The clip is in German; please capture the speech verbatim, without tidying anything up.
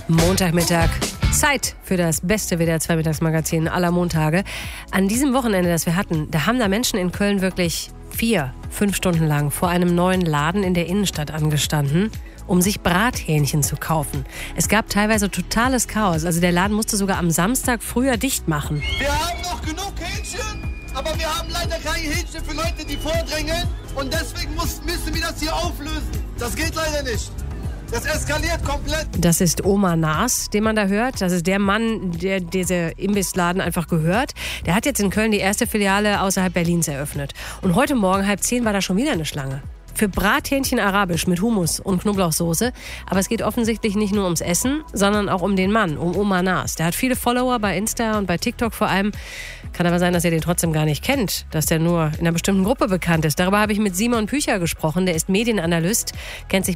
Montagmittag. Zeit für das beste W D R zwei Mittagsmagazin aller Montage. An diesem Wochenende, das wir hatten, da haben da Menschen in Köln wirklich vier, fünf Stunden lang vor einem neuen Laden in der Innenstadt angestanden, um sich Brathähnchen zu kaufen. Es gab teilweise totales Chaos. Also der Laden musste sogar am Samstag früher dicht machen. Wir haben noch genug Hähnchen, aber wir haben leider kein Hähnchen für Leute, die vordrängeln. Und deswegen muss, müssen wir das hier auflösen. Das geht leider nicht. Das eskaliert komplett. Das ist Omar Naas, den man da hört. Das ist der Mann, der diese Imbissladen einfach gehört. Der hat jetzt in Köln die erste Filiale außerhalb Berlins eröffnet. Und heute Morgen halb zehn war da schon wieder eine Schlange. Für Brathähnchen arabisch mit Hummus und Knoblauchsoße. Aber es geht offensichtlich nicht nur ums Essen, sondern auch um den Mann, um Omar Naas. Der hat viele Follower bei Insta und bei TikTok vor allem. Kann aber sein, dass ihr den trotzdem gar nicht kennt, dass der nur in einer bestimmten Gruppe bekannt ist. Darüber habe ich mit Simon Pücher gesprochen. Der ist Medienanalyst, kennt sich